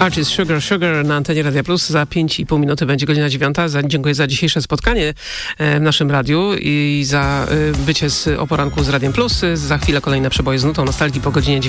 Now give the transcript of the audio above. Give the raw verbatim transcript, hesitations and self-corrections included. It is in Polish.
Artist Sugar Sugar na antenie Radia Plus. Za pięć i pół minuty będzie godzina dziewiąta. Za, dziękuję za dzisiejsze spotkanie w naszym radiu i za bycie z, o poranku z Radiem Plus. Za chwilę kolejne przeboje z nutą nostalgii po godzinie dziewiątej.